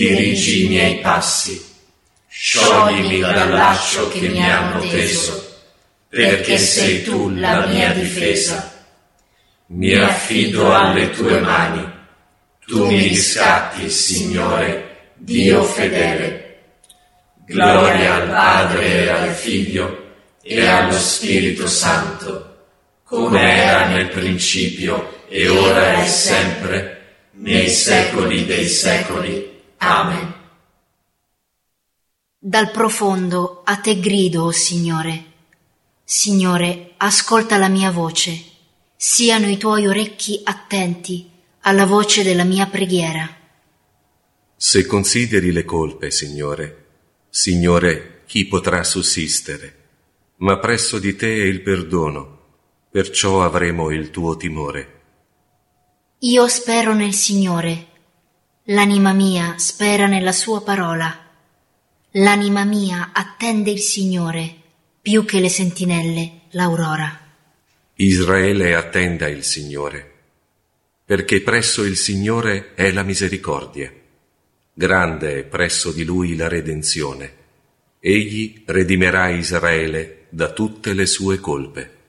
dirigi i miei passi, scioglimi dal laccio che mi hanno teso, perché sei tu la mia difesa. Mi affido alle tue mani, tu mi riscatti, Signore, Dio fedele. Gloria al Padre e al Figlio e allo Spirito Santo, come era nel principio e ora e sempre, nei secoli dei secoli. Amen. Dal profondo a te grido, o Signore. Signore, ascolta la mia voce. Siano i tuoi orecchi attenti alla voce della mia preghiera. Se consideri le colpe, Signore, chi potrà sussistere? Ma presso di te è il perdono, perciò avremo il tuo timore. Io spero nel Signore. L'anima mia spera nella sua parola. L'anima mia attende il Signore, più che le sentinelle l'aurora. Israele attenda il Signore, perché presso il Signore è la misericordia. Grande è presso di Lui la redenzione. Egli redimerà Israele da tutte le sue colpe.